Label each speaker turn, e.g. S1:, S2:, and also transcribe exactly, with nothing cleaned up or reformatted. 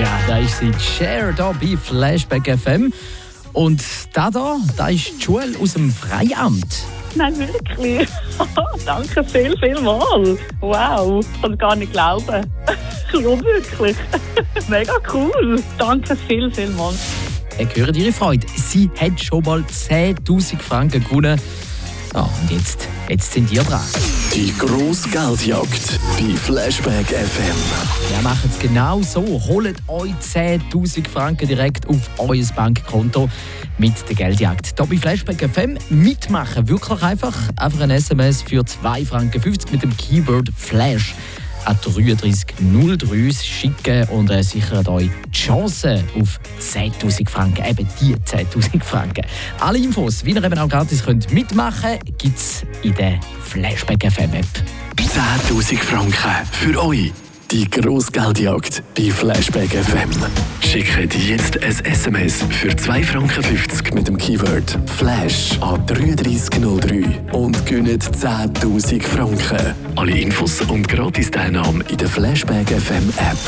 S1: Ja, da ist sie, Cher, da bei Flashback F M. Und da da, da ist Joel aus dem Freiamt.
S2: Nein, wirklich. Danke viel, viel mal. Wow, ich kann es gar nicht glauben. Ja, wirklich. Mega cool. Danke viel, viel mal.
S1: Ich höre Ihre Freude. Sie hat schon mal zehntausend Franken gewonnen. Ja, und jetzt, jetzt sind ihr dran.
S3: Die grosse Geldjagd bei Flashback F M.
S1: Ja, macht es genau so. Holt euch zehntausend Franken direkt auf euer Bankkonto mit der Geldjagd. Hier bei Flashback F M mitmachen. Wirklich einfach. Einfach ein S M S für zwei Franken fünfzig mit dem Keyword Flash an drei drei null drei schicken und äh, sichert euch die Chance auf zehntausend Franken. Eben die zehntausend Franken. Alle Infos, wie ihr eben auch gratis könnt mitmachen könnt, gibt es in der Flashback F M App.
S3: zehntausend Franken für euch. Die grosse Geldjagd bei Flashback F M. Schickt jetzt ein S M S für zwei Franken fünfzig mit dem Keyword Flash an drei drei null drei und gewinnt zehntausend Franken. Alle Infos und Gratis-Teilnahme in der Flashback F M App.